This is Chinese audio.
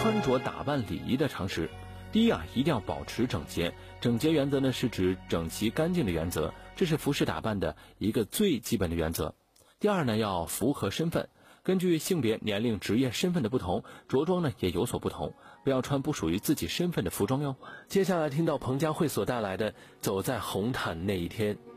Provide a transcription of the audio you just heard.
穿着打扮礼仪的常识。第一一定要保持整洁。整洁原则呢，是指整齐干净的原则，这是服饰打扮的一个最基本的原则。第二呢，要符合身份，根据性别、年龄、职业、身份的不同，着装呢也有所不同，不要穿不属于自己身份的服装哟。接下来听到彭佳慧所带来的《走在红毯那一天》。